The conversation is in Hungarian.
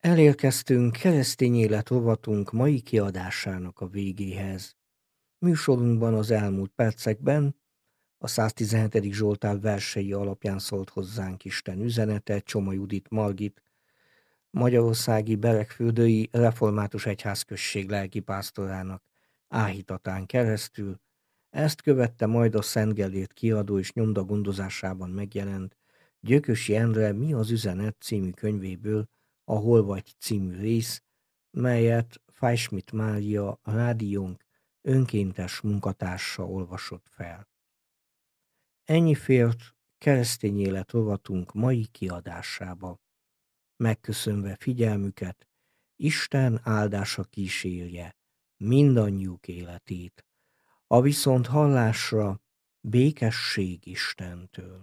Elérkeztünk keresztény élet rovatunk mai kiadásának a végéhez. Műsorunkban az elmúlt percekben a 117. Zsoltár versei alapján szólt hozzánk Isten üzenete Csoma Judit Margit, magyarországi berekfürdői református egyházközség lelkipásztorának áhítatán keresztül. Ezt követte majd a Szent Gellért kiadó és nyomda gondozásában megjelent Gyökösi Endre Mi az üzenet című könyvéből a Hol vagy című rész, melyet Fájschmidt Mária, rádiónk önkéntes munkatársa olvasott fel. Ennyi fért keresztény élet rovatunk mai kiadásába. Megköszönve figyelmüket, Isten áldása kísérje mindannyiuk életét. A viszont hallásra békesség Istentől.